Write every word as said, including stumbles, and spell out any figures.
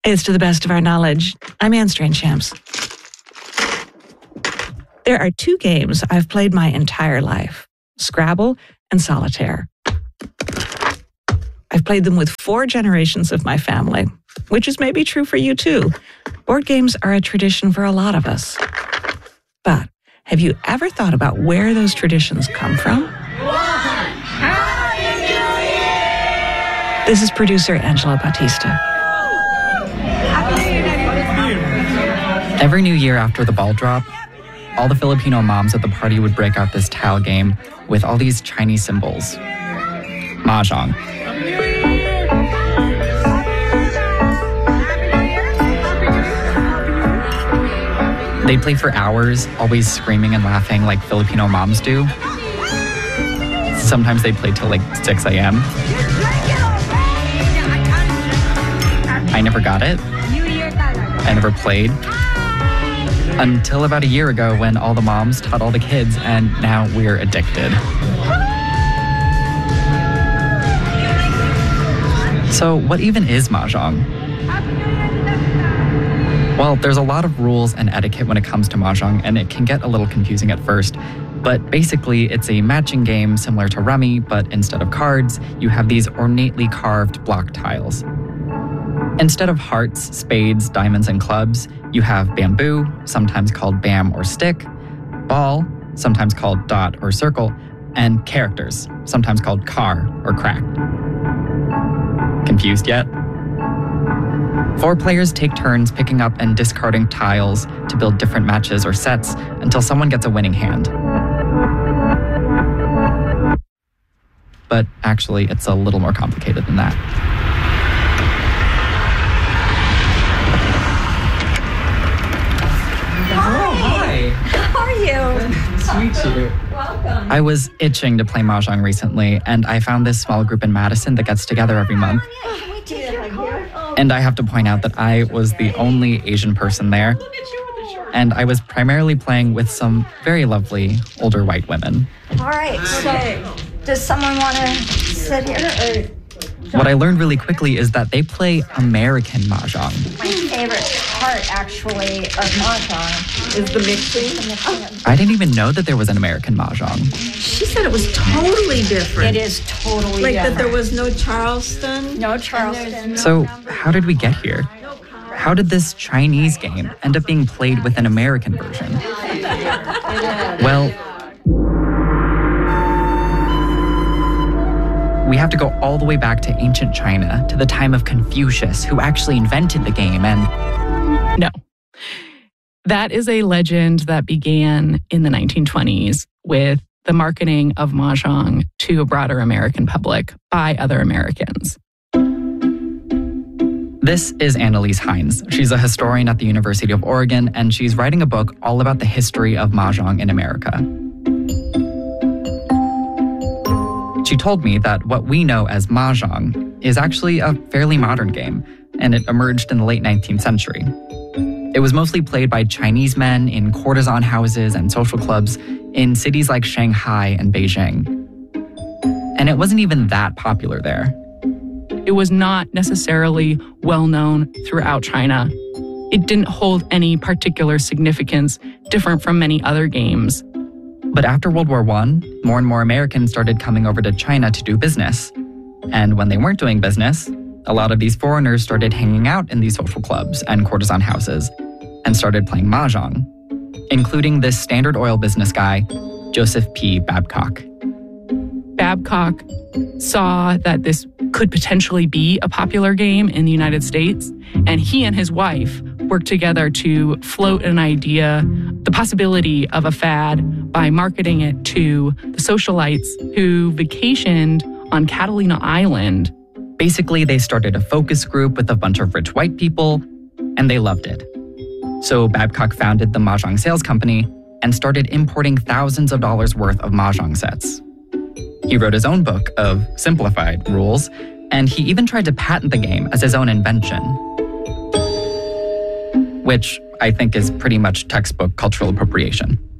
It's to the best of our knowledge. I'm Anne Strainchamps. There are two games I've played my entire life, Scrabble and Solitaire. I've played them with four generations of my family, which is maybe true for you too. Board games are a tradition for a lot of us. But have you ever thought about where those traditions come from? Happy New Year! This is producer Angela Bautista. Every New Year after the ball drop, all the Filipino moms at the party would break out this tile game with all these Chinese symbols. Mahjong. They'd play for hours, always screaming and laughing like Filipino moms do. Sometimes they'd play till like six a.m. I never got it. I never played. Until about a year ago when all the moms taught all the kids, and now we're addicted. So what even is Mahjong? Well, there's a lot of rules and etiquette when it comes to Mahjong, and it can get a little confusing at first. But basically, it's a matching game similar to Rummy, but instead of cards, you have these ornately carved block tiles. Instead of hearts, spades, diamonds, and clubs, you have bamboo, sometimes called bam or stick, ball, sometimes called dot or circle, and characters, sometimes called car or crack. Confused yet? Four players take turns picking up and discarding tiles to build different matches or sets until someone gets a winning hand. But actually, it's a little more complicated than that. How are you? Sweet you. Welcome. I was itching to play Mahjong recently, and I found this small group in Madison that gets together every month. Can we take your card? And I have to point out that I was the only Asian person there. And I was primarily playing with some very lovely older white women. All right, so does someone want to sit here? Or what I learned really quickly is that they play American Mahjong. my favorite part, actually, of Mahjong Is the mixing? the mixing of- I didn't even know that there was an American Mahjong. She said it was totally different. It is totally Like different. that there was no Charleston. no Charleston. So how did we get here? How did this Chinese game end up being played with an American version? Well, we have to go all the way back to ancient China, to the time of Confucius, who actually invented the game, and No. That is a legend that began in the nineteen twenties with the marketing of Mahjong to a broader American public by other Americans. this is Annalise Hines. She's a historian at the University of Oregon, and she's writing a book all about the history of Mahjong in America. She told me that what we know as Mahjong is actually a fairly modern game, and it emerged in the late nineteenth century. It was mostly played by Chinese men in courtesan houses and social clubs in cities like Shanghai and Beijing. And it wasn't even that popular there. It was not necessarily well known throughout China. It didn't hold any particular significance different from many other games. But after World War One, more and more Americans started coming over to China to do business. And when they weren't doing business, a lot of these foreigners started hanging out in these social clubs and courtesan houses and started playing Mahjong, including this Standard Oil business guy, Joseph P. Babcock. Babcock saw that this could potentially be a popular game in the United States, and he and his wife worked together to float an idea, the possibility of a fad, by marketing it to the socialites who vacationed on Catalina Island. Basically, they started a focus group with a bunch of rich white people, and they loved it. So Babcock founded the Mahjong Sales Company and started importing thousands of dollars worth of Mahjong sets. He wrote his own book of simplified rules, and he even tried to patent the game as his own invention, which I think is pretty much textbook cultural appropriation.